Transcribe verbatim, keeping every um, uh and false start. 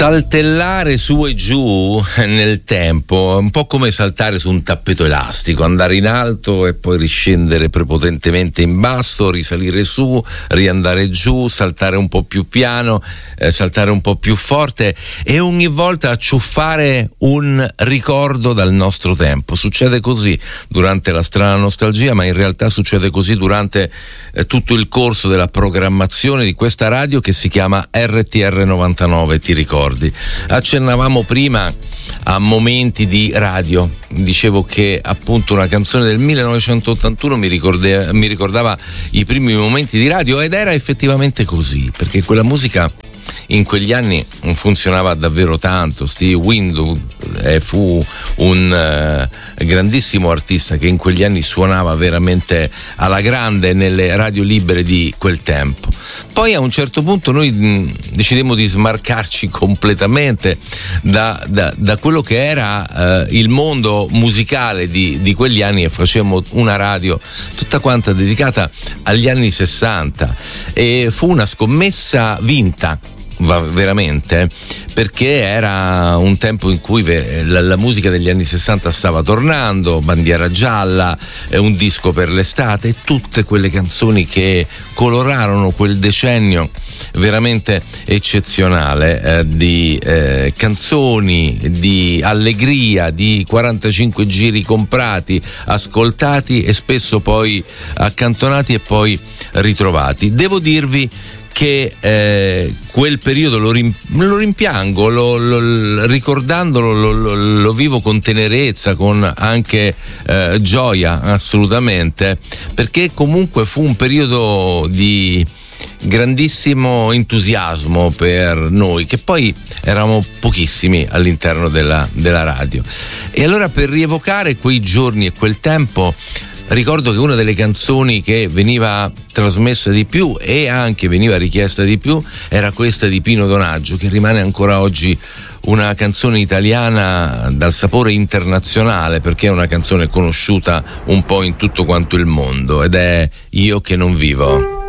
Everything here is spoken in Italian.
Saltellare su e giù nel tempo, un po' come saltare su un tappeto elastico, andare in alto e poi riscendere prepotentemente in basso, risalire su, riandare giù, saltare un po' più piano, eh, saltare un po' più forte e ogni volta acciuffare un ricordo dal nostro tempo. Succede così durante la strana nostalgia, ma in realtà succede così durante eh, tutto il corso della programmazione di questa radio che si chiama R T R novantanove, ti ricordi? Accennavamo prima a momenti di radio, dicevo che appunto una canzone del millenovecentottantuno mi, ricorde, mi ricordava i primi momenti di radio, ed era effettivamente così, perché quella musica in quegli anni funzionava davvero tanto. Stevie Winwood eh, fu un uh, grandissimo artista che in quegli anni suonava veramente alla grande nelle radio libere di quel tempo. Poi a un certo punto noi mh, decidemmo di smarcarci completamente da, da, da quello che era uh, il mondo musicale di, di quegli anni, e facemmo una radio tutta quanta dedicata agli anni sessanta, e fu una scommessa vinta veramente, perché era un tempo in cui la, la musica degli anni sessanta stava tornando, Bandiera gialla, un disco per l'estate, e tutte quelle canzoni che colorarono quel decennio veramente eccezionale, eh, di eh, canzoni, di allegria, di quarantacinque giri comprati, ascoltati e spesso poi accantonati e poi ritrovati. Devo dirvi che eh, quel periodo lo, rim- lo rimpiango, lo, lo, ricordandolo lo, lo, lo vivo con tenerezza, con anche eh, gioia, assolutamente, perché comunque fu un periodo di grandissimo entusiasmo per noi, che poi eravamo pochissimi all'interno della, della radio. E allora, per rievocare quei giorni e quel tempo, ricordo che una delle canzoni che veniva trasmessa di più e anche veniva richiesta di più era questa di Pino Donaggio, che rimane ancora oggi una canzone italiana dal sapore internazionale, perché è una canzone conosciuta un po' in tutto quanto il mondo, ed è Io che non vivo.